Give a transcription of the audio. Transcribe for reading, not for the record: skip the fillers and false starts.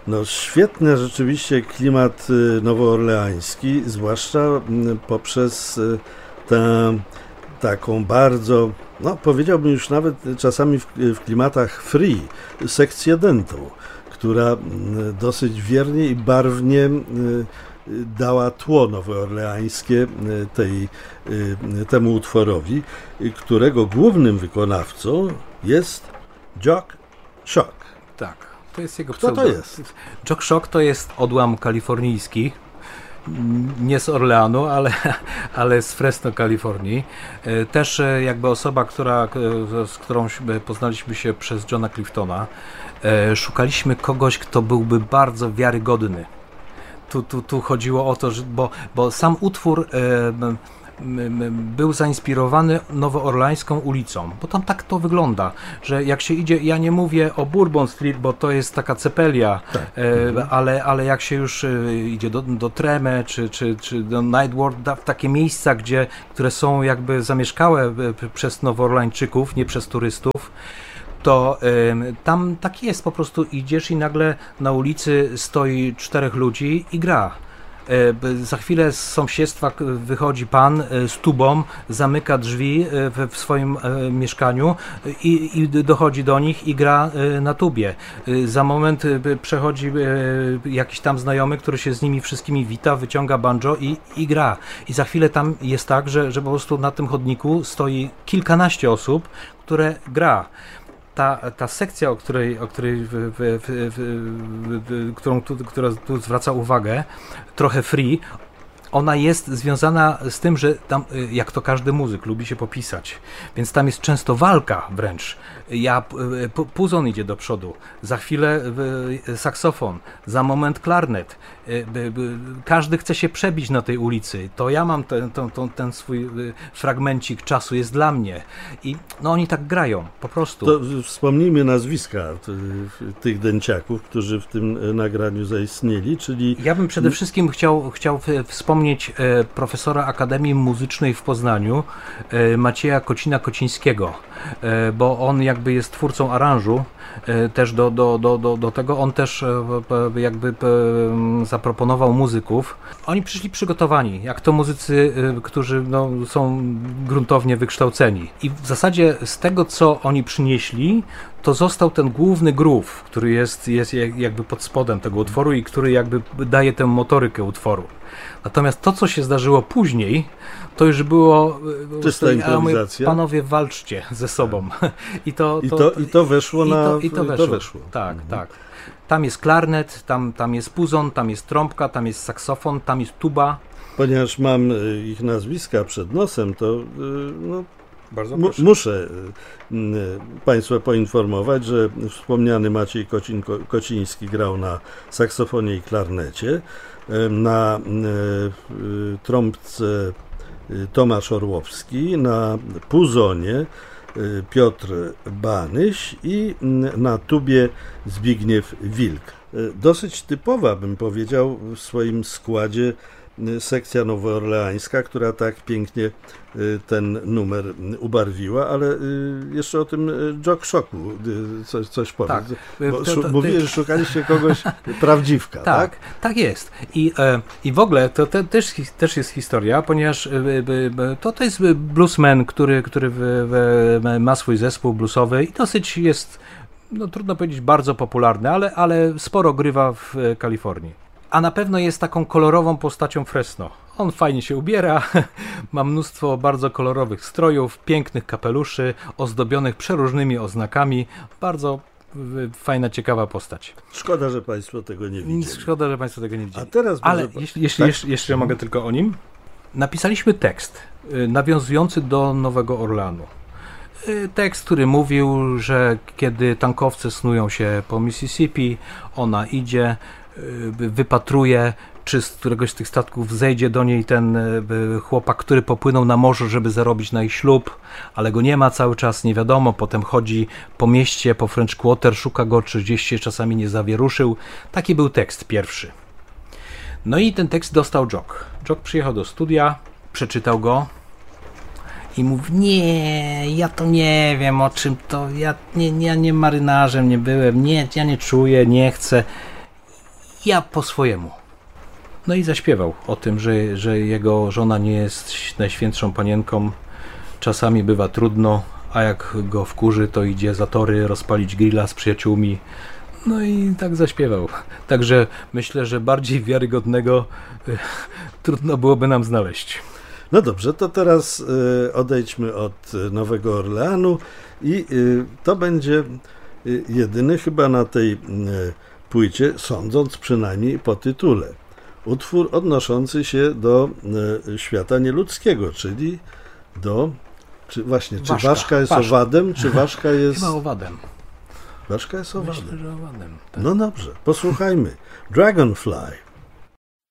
No świetny rzeczywiście klimat nowoorleański, zwłaszcza poprzez tę taką bardzo, no powiedziałbym już nawet czasami w klimatach free, sekcję dentu, która dosyć wiernie i barwnie dała tło nowoorleańskie temu utworowi, którego głównym wykonawcą jest Jock Shock. Tak, to jest jego Kto to jest? Jock Shock to jest odłam kalifornijski, nie z Orleanu, ale z Fresno, Kalifornii. Też jakby osoba, z którą poznaliśmy się przez Johna Cliftona. Szukaliśmy kogoś, kto byłby bardzo wiarygodny. Tu chodziło o to, bo sam utwór był zainspirowany nowoorleańską ulicą, bo tam tak to wygląda, że jak się idzie, ja nie mówię o Bourbon Street, bo to jest taka cepelia, tak. Ale jak się już idzie do Treme czy do Ninth Ward, takie miejsca, które są jakby zamieszkałe przez nowoorleańczyków, nie przez turystów, to tam tak jest, po prostu idziesz i nagle na ulicy stoi 4 ludzi i gra. Za chwilę z sąsiedztwa wychodzi pan z tubą, zamyka drzwi w swoim mieszkaniu i dochodzi do nich i gra na tubie. Za moment przechodzi jakiś tam znajomy, który się z nimi wszystkimi wita, wyciąga banjo i gra. I za chwilę tam jest tak, że po prostu na tym chodniku stoi kilkanaście osób, które gra. Ta sekcja, która tu zwraca uwagę, trochę free, ona jest związana z tym, że tam, jak to każdy muzyk, lubi się popisać, więc tam jest często walka wręcz. Puzon idzie do przodu, za chwilę saksofon, za moment klarnet. Każdy chce się przebić na tej ulicy. To ja mam ten swój fragmencik czasu, jest dla mnie. I no oni tak grają, po prostu. To wspomnijmy nazwiska tych dęciaków, którzy w tym nagraniu zaistnieli, czyli... Ja bym przede wszystkim chciał wspomnieć profesora Akademii Muzycznej w Poznaniu, Macieja Kocina-Kocińskiego, bo on jakby jest twórcą aranżu też do tego. On też jakby zaproponował muzyków. Oni przyszli przygotowani, jak to muzycy, którzy są gruntownie wykształceni. I w zasadzie z tego, co oni przynieśli, to został ten główny groove, który jest jakby pod spodem tego utworu i który jakby daje tę motorykę utworu. Natomiast to, co się zdarzyło później, to już było... Czysta improwizacja. Panowie, walczcie ze sobą. I to weszło to weszło. Tak, tak. Tam jest klarnet, tam jest puzon, tam jest trąbka, tam jest saksofon, tam jest tuba. Ponieważ mam ich nazwiska przed nosem, to muszę Państwa poinformować, że wspomniany Maciej Kociński grał na saksofonie i klarnecie, na trąbce Tomasz Orłowski, na puzonie Piotr Banyś i na tubie Zbigniew Wilk. Dosyć typowa, bym powiedział, w swoim składzie sekcja nowoorleańska, która tak pięknie ten numer ubarwiła, ale jeszcze o tym Jock Shocku coś powiedz. Tak. Mówiłeś, że szukaliście kogoś prawdziwka, tak? Tak jest. I w ogóle to też jest historia, ponieważ to jest bluesman, który ma swój zespół bluesowy i dosyć jest, trudno powiedzieć, bardzo popularny, ale sporo grywa w Kalifornii. A na pewno jest taką kolorową postacią Fresno. On fajnie się ubiera, ma mnóstwo bardzo kolorowych strojów, pięknych kapeluszy, ozdobionych przeróżnymi oznakami. Bardzo fajna, ciekawa postać. Szkoda, że Państwo tego nie widzieli. Szkoda, że Państwo tego nie widzieli. A teraz ale jeśli mogę tylko o nim. Napisaliśmy tekst nawiązujący do Nowego Orleanu. Tekst, który mówił, że kiedy tankowce snują się po Mississippi, ona idzie, wypatruje, czy z któregoś z tych statków zejdzie do niej ten chłopak, który popłynął na morzu, żeby zarobić na ich ślub, ale go nie ma cały czas, nie wiadomo, potem chodzi po mieście, po French Quarter, szuka go, czy gdzieś się czasami nie zawieruszył. Taki był tekst pierwszy. No i ten tekst dostał Jock. Jock przyjechał do studia, przeczytał go i mówi: nie, ja to nie wiem, o czym to, ja nie marynarzem nie byłem, nie, ja nie czuję, nie chcę. ja po swojemu. No i zaśpiewał o tym, że jego żona nie jest najświętszą panienką, czasami bywa trudno, a jak go wkurzy, to idzie za tory rozpalić grilla z przyjaciółmi. No i tak zaśpiewał. Także myślę, że bardziej wiarygodnego trudno byłoby nam znaleźć. No dobrze, to teraz odejdźmy od Nowego Orleanu i to będzie jedyny chyba na tej płycie, sądząc przynajmniej po tytule, utwór odnoszący się do świata nieludzkiego, czyli do... Czy ważka jest owadem, czy ważka jest... Chyba owadem. Ważka jest owadem. Myślę, że owadem. Tak. No dobrze, posłuchajmy. Dragonfly.